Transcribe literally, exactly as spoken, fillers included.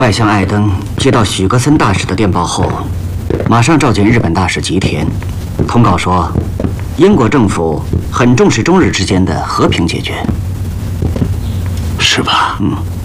外相艾登接到许格森大使的电报后，马上召见日本大使吉田，通告说，英国政府很重视中日之间的和平解决。 是吧？ 嗯。